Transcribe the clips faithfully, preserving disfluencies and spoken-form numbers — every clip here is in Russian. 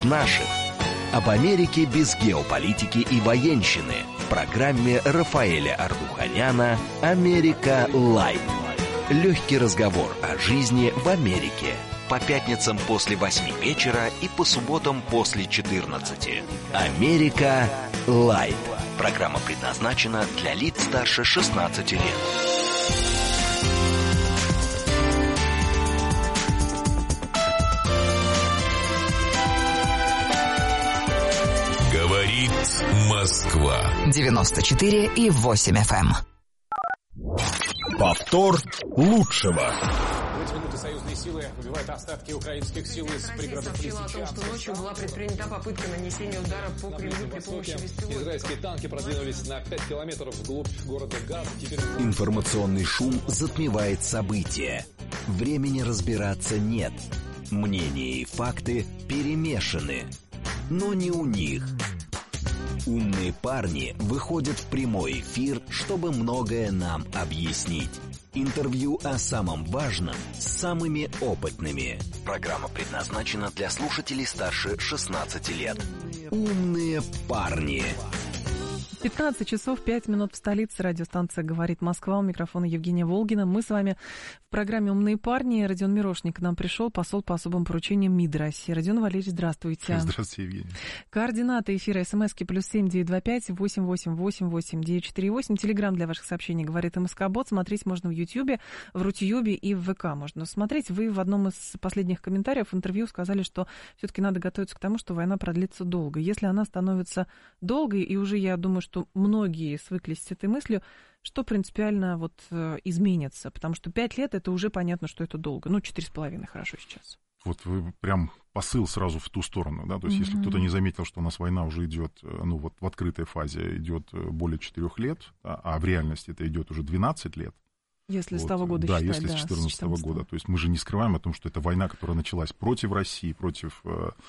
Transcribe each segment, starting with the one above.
наших. Об Америке без геополитики и военщины в программе Рафаэля Ардуханяна «Америка Лайт». Легкий разговор о жизни в Америке. По пятницам после восьми вечера и по субботам после четырнадцати. «Америка Лайт». Программа предназначена для лиц старше шестнадцати лет. Говорит Москва. девяносто четыре и восемь эф эм. Повтор лучшего. В эти минуты союзные силы выбивают остатки украинских сил из пригородов сообщила о том, что ночью была предпринята попытка нанесения удара по Кремлю при помощи вестовой. Израильские танки продвинулись на пять километров вглубь города Газ. Теперь... Информационный шум затмевает события. Времени разбираться нет. Мнения и факты перемешаны. Но не у них. Умные парни выходят в прямой эфир, чтобы многое нам объяснить. Интервью о самом важном с самыми опытными. Программа предназначена для слушателей старше шестнадцати лет. Умные парни. пятнадцать часов пять минут в столице. Радиостанция «Говорит Москва». У микрофона Евгения Волгина. Мы с вами в программе «Умные парни». Родион Мирошник к нам пришел, посол по особым поручениям МИД России. Родион Валерьевич, здравствуйте. Здравствуйте, Евгения. Координаты эфира СМСки плюс семь девятьсот двадцать пять восемь восемь восемь восемь девять четыре восемь. Телеграм для ваших сообщений «Говорит МСК-бот». Смотреть можно в Ютьюбе, в Рутьюбе и в ВК можно смотреть. Вы в одном из последних комментариев интервью сказали, что все-таки надо готовиться к тому, что война продлится долго. Если она становится долгой, и уже, я думаю, что многие свыклись с этой мыслью, что принципиально вот изменится, потому что пять лет это уже понятно, что это долго, ну четыре с половиной хорошо сейчас. Вот вы прям посыл сразу в ту сторону, да, то есть mm-hmm. если кто-то не заметил, что у нас война уже идет, ну вот в открытой фазе идет более четырех лет, да, а в реальности это идет уже двенадцать лет. Если вот, с того года да, считать, если да, с две тысячи четырнадцатого года. То есть мы же не скрываем о том, что это война, которая началась против России, против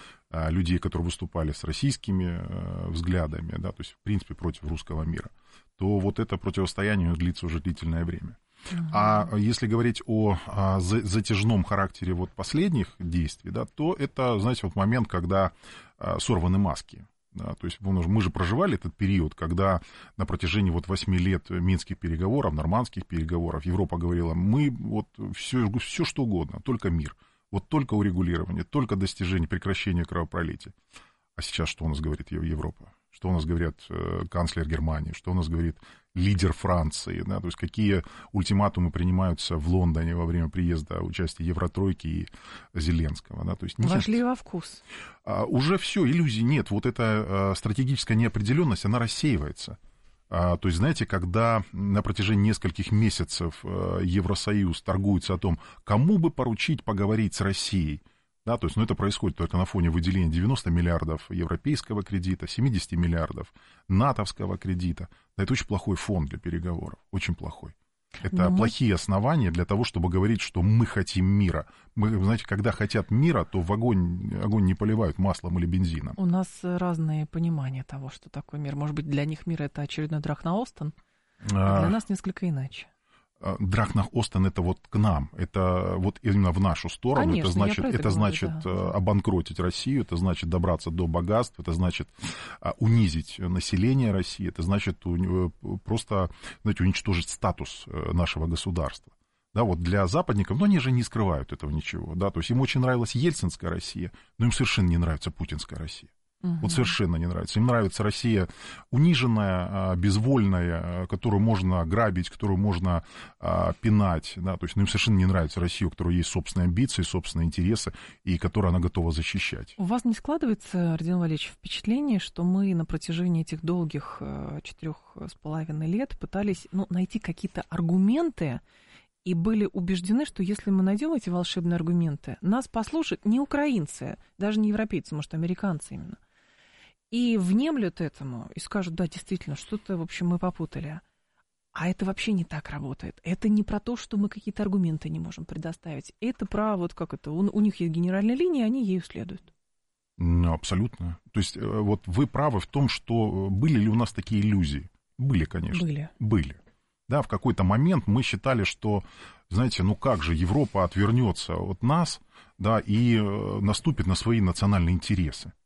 э, людей, которые выступали с российскими э, взглядами, да, то есть в принципе против русского мира, то вот это противостояние длится уже длительное время. Uh-huh. А если говорить о, о затяжном характере вот последних действий, да, то это, знаете, вот момент, когда а, сорваны маски. Да, то есть мы же проживали этот период, когда на протяжении вот восьми лет минских переговоров, нормандских переговоров Европа говорила, мы вот все, все что угодно, только мир, вот только урегулирование, только достижение, прекращение кровопролития. А сейчас что у нас говорит Европа? Что у нас говорит э, канцлер Германии? Что у нас говорит лидер Франции? Да? То есть какие ультиматумы принимаются в Лондоне во время приезда участия Евротройки и Зеленского? Да? То есть нет, вошли во вкус. А, уже все, иллюзий нет. Вот эта а, стратегическая неопределенность, она рассеивается. А, то есть, знаете, когда на протяжении нескольких месяцев а, Евросоюз торгуется о том, кому бы поручить поговорить с Россией, да, то есть, ну, это происходит только на фоне выделения девяноста миллиардов европейского кредита, семидесяти миллиардов натовского кредита. Да, это очень плохой фон для переговоров, очень плохой. Это Но плохие мы... основания для того, чтобы говорить, что мы хотим мира. Мы, знаете, когда хотят мира, то в огонь, огонь не поливают маслом или бензином. У нас разные понимания того, что такое мир. Может быть, для них мир — это очередной Драхна-Остен, а для нас несколько иначе. Драхнах-Остен — это вот к нам, это вот именно в нашу сторону. Конечно, это значит, это это говорю, значит да. обанкротить Россию, это значит добраться до богатств, это значит унизить население России, это значит просто, знаете, уничтожить статус нашего государства. Да, вот для западников, но они же не скрывают этого ничего, да, то есть им очень нравилась ельцинская Россия, но им совершенно не нравится путинская Россия. Угу. Вот совершенно не нравится. Им нравится Россия униженная, безвольная, которую можно грабить, которую можно а, пинать. Да? То есть, ну, им совершенно не нравится Россия, у которой есть собственные амбиции, собственные интересы, и которую она готова защищать. У вас не складывается, Родион Валерьевич, впечатление, что мы на протяжении этих долгих четырех с половиной лет пытались, ну, найти какие-то аргументы, и были убеждены, что если мы найдем эти волшебные аргументы, нас послушают не украинцы, даже не европейцы, может, американцы именно, и внемлют этому, и скажут, да, действительно, что-то, в общем, мы попутали. А это вообще не так работает. Это не про то, что мы какие-то аргументы не можем предоставить. Это про, вот как это, у, у них есть генеральная линия, они ею следуют. Ну, абсолютно. То есть, вот вы правы в том, что были ли у нас такие иллюзии? Были, конечно. Были. Были. Да, в какой-то момент мы считали, что, знаете, ну как же, Европа отвернется от нас, да, и наступит на свои национальные интересы.